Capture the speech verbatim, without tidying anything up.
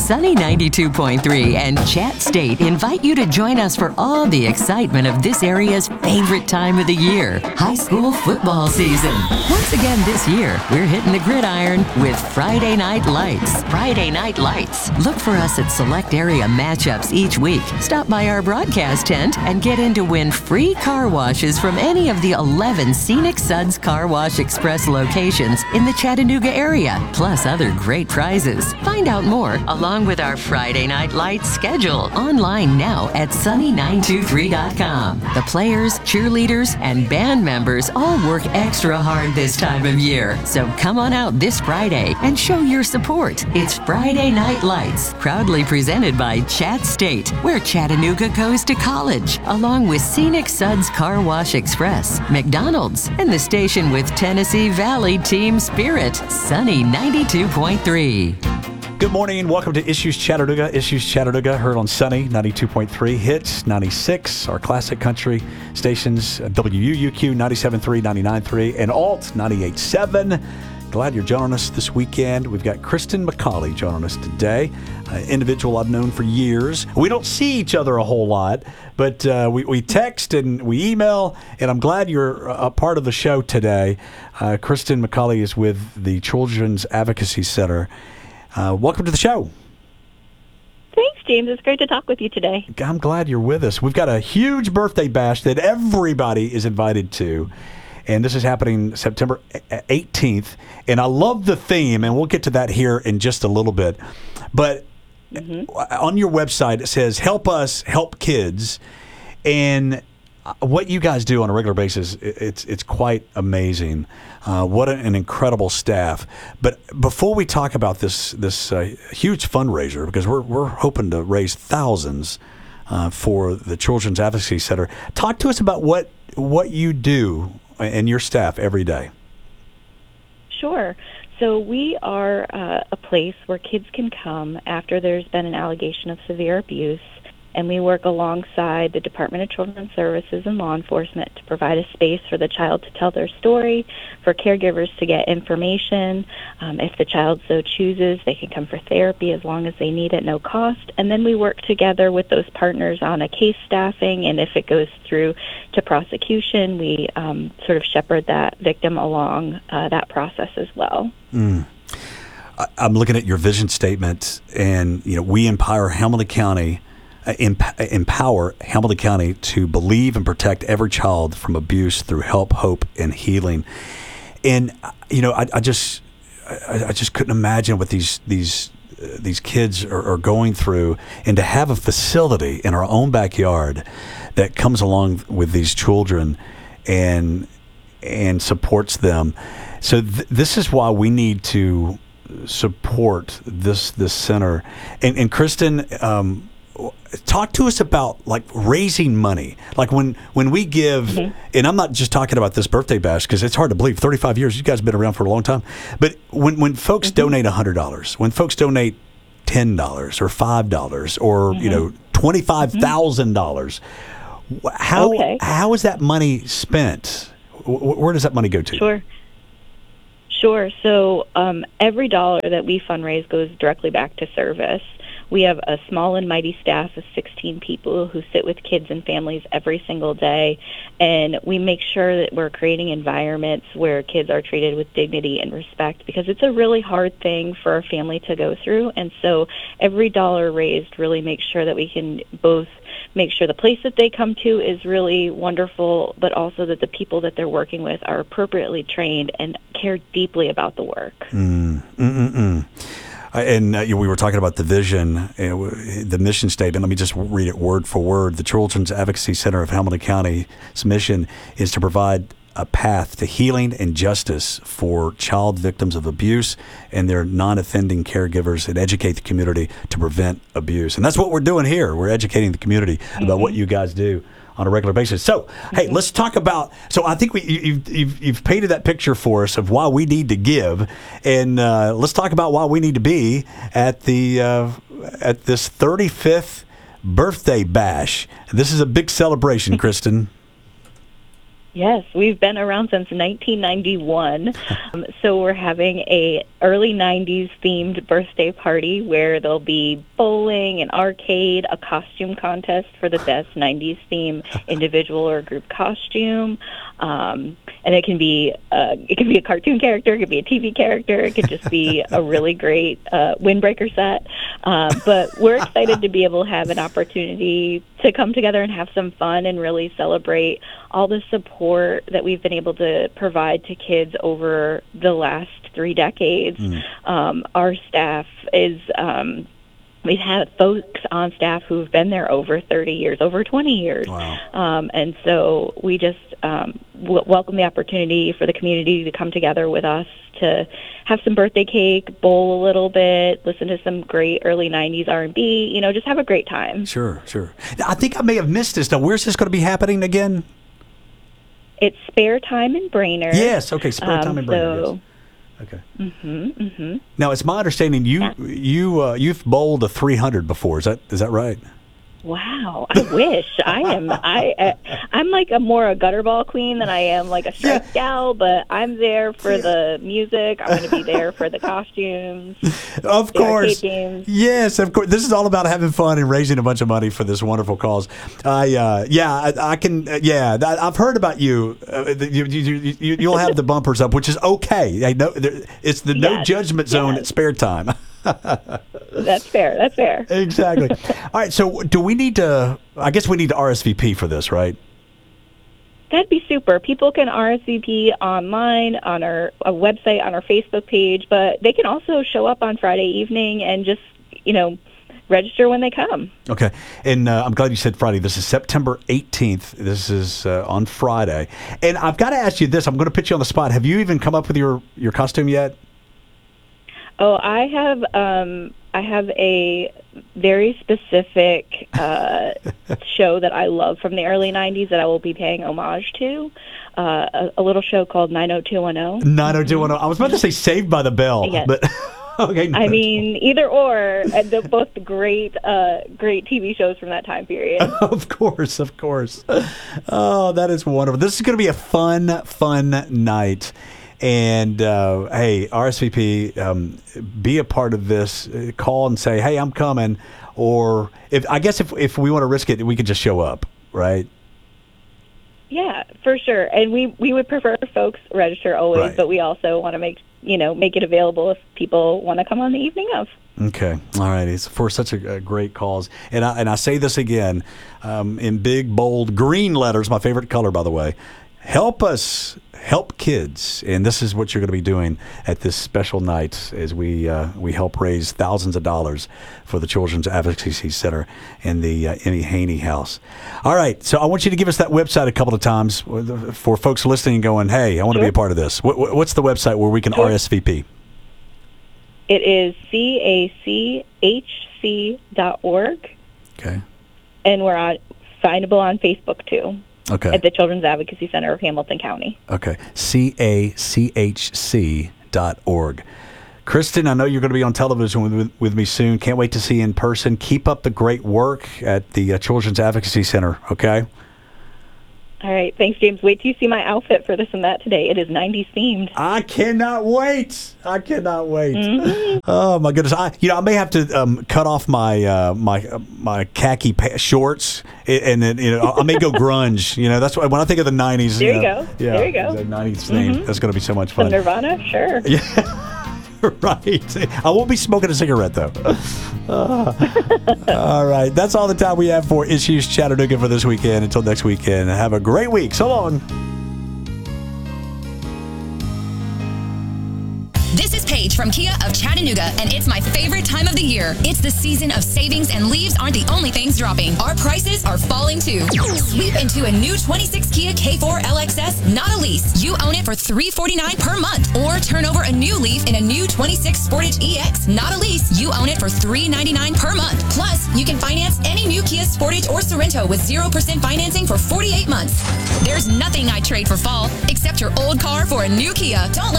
Sunny ninety-two point three and Chat State invite you to join us for all the excitement of this area's favorite time of the year, high school football season. Once again this year, we're hitting the gridiron with Friday Night Lights. Friday Night Lights. Look for us at select area matchups each week. Stop by our broadcast tent and get in to win free car washes from any of the eleven Scenic Suds Car Wash Express locations in the Chattanooga area, plus other great prizes. Find out more along with our Friday Night Lights schedule online now at sunny nine two three dot com. The players, cheerleaders, and band members all work extra hard this time of year. So come on out this Friday and show your support. It's Friday Night Lights, proudly presented by Chat State, where Chattanooga goes to college, along with Scenic Suds Car Wash Express, McDonald's, and the station with Tennessee Valley Team Spirit, Sunny ninety-two point three. Good morning. Welcome to Issues Chattanooga. Issues Chattanooga, heard on Sunny ninety-two point three, Hits ninety-six, our classic country stations, W U U Q ninety-seven point three, ninety-nine point three, and Alt ninety-eight point seven. Glad you're joining us this weekend. We've got Kristen McCauley joining us today, an individual I've known for years. We don't see each other a whole lot, but uh, we, we text and we email, and I'm glad you're a part of the show today. Uh, Kristen McCauley is with the Children's Advocacy Center. Uh, welcome to the show. Thanks, James. It's great to talk with you today. I'm glad you're with us. We've got a huge birthday bash that everybody is invited to, and this is happening September eighteenth. And I love the theme, and we'll get to that here in just a little bit. But mm-hmm. on your website, it says, help us help kids. And what you guys do on a regular basis, it's it's quite amazing. Uh, what an incredible staff. But before we talk about this this uh, huge fundraiser, because we're we're hoping to raise thousands uh, for the Children's Advocacy Center, talk to us about what what you do and your staff every day. Sure. So we are uh, a place where kids can come after there's been an allegation of severe abuse, and we work alongside the Department of Children's Services and law enforcement to provide a space for the child to tell their story, for caregivers to get information. Um, if the child so chooses, they can come for therapy as long as they need it, no cost. And then we work together with those partners on a case staffing, and if it goes through to prosecution, we um, sort of shepherd that victim along uh, that process as well. Mm. I'm looking at your vision statement, and you know, we empower Hamilton County empower Hamilton County to believe and protect every child from abuse through help, hope, and healing. And you know, I, I just, I, I just couldn't imagine what these these uh, these kids are, are going through, and to have a facility in our own backyard that comes along with these children and and supports them. So th- this is why we need to support this this center. And, and Kristen, um, talk to us about like raising money. Like when, when we give, mm-hmm. and I'm not just talking about this birthday bash because it's hard to believe, thirty-five years, you guys have been around for a long time. But when, when folks mm-hmm. donate one hundred dollars, when folks donate ten dollars or five dollars or, mm-hmm. you know, twenty-five thousand dollars, mm-hmm. how okay. how is that money spent? Where does that money go to? Sure. Sure. So um, every dollar that we fundraise goes directly back to service. We have a small and mighty staff of sixteen people who sit with kids and families every single day, and we make sure that we're creating environments where kids are treated with dignity and respect, because it's a really hard thing for a family to go through. And so every dollar raised really makes sure that we can both make sure the place that they come to is really wonderful, but also that the people that they're working with are appropriately trained and care deeply about the work. Mm, mm, mm, mm. And uh, you know, we were talking about the vision, uh, the mission statement. Let me just read it word for word. The Children's Advocacy Center of Hamilton County's mission is to provide a path to healing and justice for child victims of abuse and their non-offending caregivers, and educate the community to prevent abuse. And that's what we're doing here. We're educating the community mm-hmm. about what you guys do on a regular basis. So, hey, let's talk about, so I think we, you've, you've, you've painted that picture for us of why we need to give, and uh, let's talk about why we need to be at the uh, at this thirty-fifth birthday bash. This is a big celebration, Kristen. Yes, we've been around since nineteen ninety-one. um, so we're having a early nineties themed birthday party where there'll be bowling, an arcade, a costume contest for the best nineties theme individual or group costume. Um, and it can be uh, it can be a cartoon character, it could be a T V character, it could just be a really great uh, windbreaker set. Uh, but we're excited to be able to have an opportunity to come together and have some fun and really celebrate all the support that we've been able to provide to kids over the last three decades. Mm. Um, our staff is, um, we've had folks on staff who've been there over thirty years, over twenty years. Wow. Um, and so we just um, w- welcome the opportunity for the community to come together with us to have some birthday cake, bowl a little bit, listen to some great early nineties R and B, you know, just have a great time. Sure, sure. I think I may have missed this. Now, where's this going to be happening again? It's Spare Time in Brainerd. Yes, okay, Spare Time um, in Brainerd. So, yes. Okay. Mm-hmm, mm-hmm. Now, it's my understanding you Yeah. you uh, you've bowled a three hundred before. Is that is that right? Wow, I wish. I am. I. Uh, I'm like a more a gutter ball queen than I am like a strike Yeah. gal. But I'm there for the music. I'm going to be there for the costumes. Of the course. arcade games. Yes, of course. This is all about having fun and raising a bunch of money for this wonderful cause. I, uh, yeah, I, I can. Uh, yeah, I, I've heard about you. Uh, you, you, you. You'll have the bumpers up, which is okay. I know there- it's the no Yes, judgment zone yes. at Spare Time. That's fair. That's fair. Exactly. All right. So, do we need to? I guess we need to R S V P for this, right? That'd be super. People can R S V P online, on our, our website, on our Facebook page, but they can also show up on Friday evening and just, you know, register when they come. Okay. And uh, I'm glad you said Friday. This is September eighteenth. This is uh, on Friday. And I've got to ask you this. I'm going to put you on the spot. Have you even come up with your, your costume yet? Oh, I have um, I have a very specific uh, show that I love from the early nineties that I will be paying homage to, uh, a, a little show called nine oh two one oh. nine oh two one oh. I was about to say Saved by the Bell. Yes. But okay. I mean, either or, and they're both great, uh, great T V shows from that time period. Of course, of course. Oh, that is wonderful. This is going to be a fun, fun night. And, uh, hey, R S V P, um, be a part of this. Uh, Call and say, hey, I'm coming. Or if I guess if, if we want to risk it, we could just show up, right? Yeah, for sure. And we, we would prefer folks register always, Right. but we also want to make, you know, make it available if people want to come on the evening of. Okay. All right. It's for such a, a great cause. And I, and I say this again um, in big, bold green letters, my favorite color, by the way. Help us help kids. And this is what you're going to be doing at this special night as we uh, we help raise thousands of dollars for the Children's Advocacy Center and the uh, Emmy Haney House. All right. So I want you to give us that website a couple of times for folks listening and going, hey, I want to Sure. be a part of this. What, what's the website where we can Sure. R S V P? It is C A C H C dot org, Okay. and we're on, findable on Facebook, too, Okay. at the Children's Advocacy Center of Hamilton County. Okay. C A C H C dot org. Kristen, I know you're going to be on television with, with, with me soon. Can't wait to see you in person. Keep up the great work at the uh, Children's Advocacy Center, okay? All right. Thanks, James. Wait till you see my outfit for this and that today. It is nineties themed. I cannot wait. I cannot wait. Mm-hmm. Oh my goodness! I, you know, I may have to um, cut off my uh, my uh, my khaki pa- shorts, and then you know I may go grunge. You know, that's why when I think of the nineties. There you you know, go. Yeah, There you go. the nineties theme. Mhm. That's going to be so much Some fun. Nirvana? Sure. Yeah. Right. I won't be smoking a cigarette, though. Uh, all right. That's all the time we have for Issues Chattanooga for this weekend. Until next weekend, have a great week. So long. This is Paige from Kia of Chattanooga, and it's my favorite time of the year. It's the season of savings, and leaves aren't the only things dropping. Our prices are falling too. Sweep into a new twenty-six Kia K four L X S, not a lease. You own it for three hundred forty-nine dollars per month. Or turn over a new leaf in a new twenty-six Sportage E X, not a lease. You own it for three hundred ninety-nine dollars per month. Plus, you can finance any new Kia Sportage or Sorrento with zero percent financing for forty-eight months. There's nothing I'd trade for fall, except your old car for a new Kia. Don't let